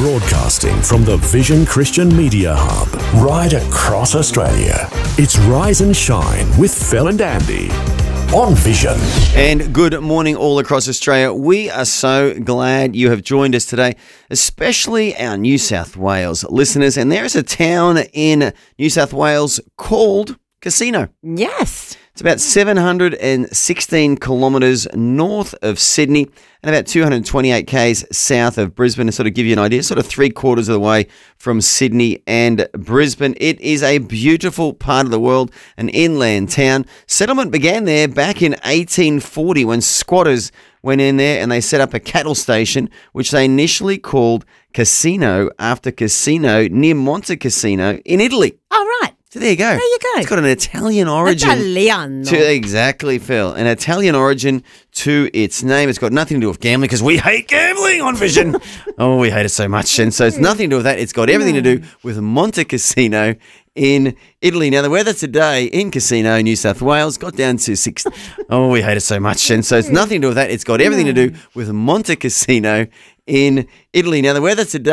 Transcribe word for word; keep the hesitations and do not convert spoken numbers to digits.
Broadcasting from the Vision Christian Media Hub, right across Australia. It's Rise and Shine with Phil and Andy on Vision. And good morning all across Australia. We are so glad you have joined us today, especially our New South Wales listeners. And there is a town in New South Wales called Casino. Yes. It's about seven hundred sixteen kilometres north of Sydney and about two hundred twenty-eight k's south of Brisbane, to sort of give you an idea, sort of three quarters of the way from Sydney and Brisbane. It is a beautiful part of the world, an inland town. Settlement began there back in eighteen forty when squatters went in there and they set up a cattle station, which they initially called Casino after Casino near Monte Cassino in Italy. All right. So there you go. There you go. It's got an Italian origin. Italiano. To, exactly, Phil. An Italian origin to its name. It's got nothing to do with gambling because we hate gambling on Vision. Oh, we hate it so much. And so it's nothing to do with that. It's got everything to do with Monte Cassino in Italy. Now, the weather today in Casino, New South Wales, got down to six. Oh, we hate it so much. And so it's nothing to do with that. It's got everything to do with Monte Cassino in Italy. Now, the weather today.